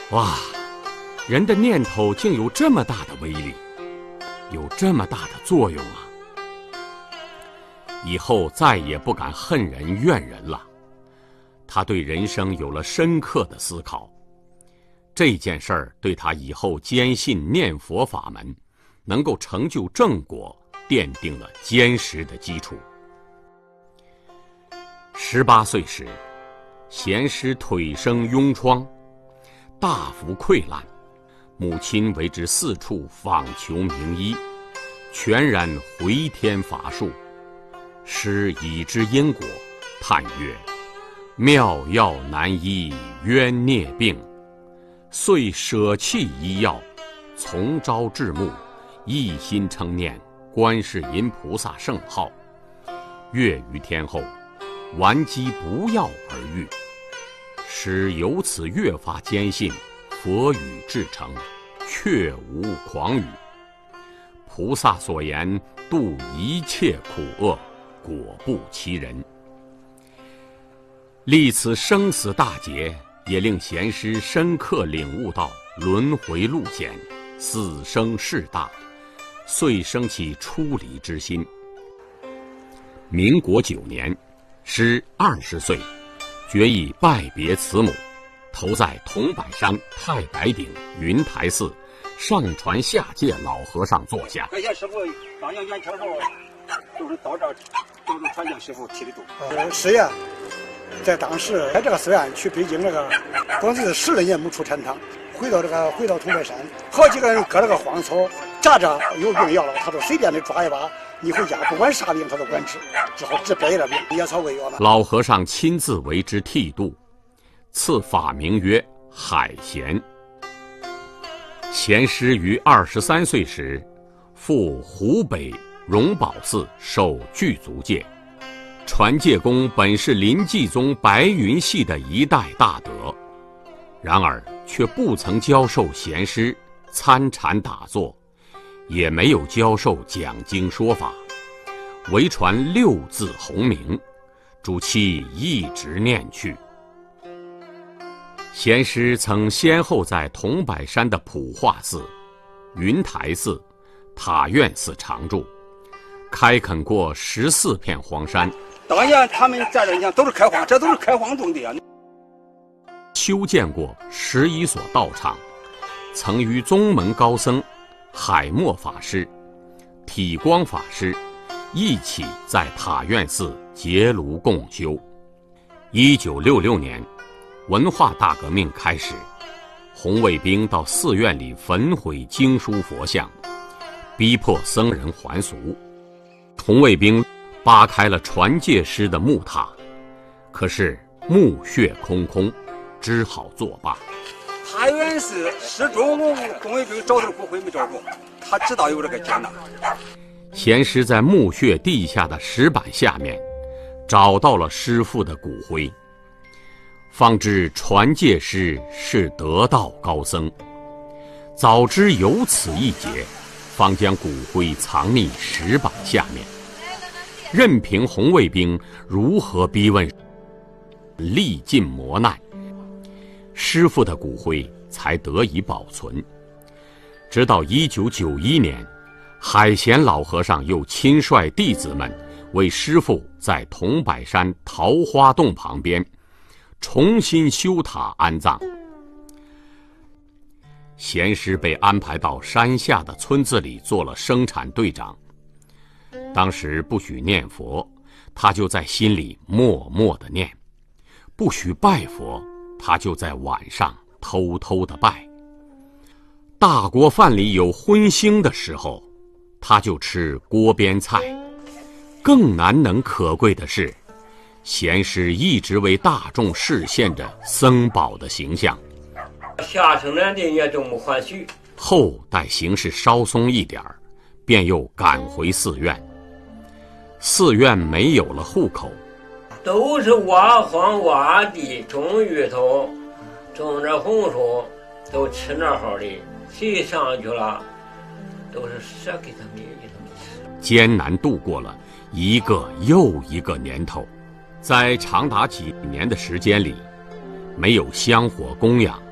哇，人的念头竟有这么大的威力，有这么大的作用啊！以后再也不敢恨人怨人了。他对人生有了深刻的思考，这件事儿对他以后坚信念佛法门能够成就正果奠定了坚实的基础。18岁时，贤师腿生痈疮，大幅溃烂，母亲为之四处访求名医，全然回天乏术。师已知因果，叹曰：妙药难医冤孽病，遂舍弃医药，从朝至暮，一心称念观世音菩萨圣号。月余天后，顽疾不药而愈。师由此越发坚信佛语至诚，确无诳语。菩萨所言度一切苦厄，果不其人。历此生死大劫，也令贤师深刻领悟到轮回路险，死生事大，遂生起出离之心。民国9年，师20岁，决意拜别慈母，投在桐柏山太白顶云台寺上传下界老和尚座下。 这些师傅当年元朝时候都是到这儿，都是传教师傅提的度。 师爷在当时在这个寺院去北京那个，光是10来年没出禅堂，回到桐柏山，好几个人割了个荒草，扎着有病要了，他都随便的抓一把，你回家不管啥病他都管治，之后治别的病，野草为药了。 老和尚亲自为之剃度，赐法名曰海贤。贤师于23岁时，赴湖北荣宝寺受具足戒。传戒功本是临济宗白云系的一代大德，然而却不曾教授贤师参禅打坐，也没有教授讲经说法，唯传6字洪名，主其一直念去。贤师曾先后在桐柏山的普化寺、云台寺、塔院寺常住，开垦过14片荒山。 当年他们在这，你看都是开荒，这都是开荒种的啊。 修建过11所道场，曾与宗门高僧海默法师、体光法师一起在塔院寺结庐共修。1966年，文化大革命开始，红卫兵到寺院里焚毁经书佛像，逼迫僧人还俗。红卫兵扒开了传戒师的木塔，可是墓穴空空，只好作罢。 塔院寺始终红卫兵找到骨灰没找着，他知道有这个艰难。 贤师在墓穴地下的石板下面找到了师父的骨灰，方知传戒师是得道高僧。早知有此一劫，方将骨灰藏匿石板下面，任凭红卫兵如何逼问，历尽磨难，师父的骨灰才得以保存。直到1991年，海贤老和尚又亲率弟子们为师父在桐柏山桃花洞旁边重新修塔安葬。贤师被安排到山下的村子里做了生产队长。当时不许念佛，他就在心里默默地念；不许拜佛，他就在晚上偷偷地拜。大锅饭里有荤腥的时候，他就吃锅边菜。更难能可贵的是，贤师一直为大众示现着僧宝的形象。 下城南的也都没还许。 后待形势稍松一点儿，便又赶回寺院。寺院没有了户口， 都是挖荒挖地，种芋头，种着红薯，都吃那好的。谁上去了，都是舍给他们吃。 艰难度过了一个又一个年头，在长达几年的时间里，没有香火供养，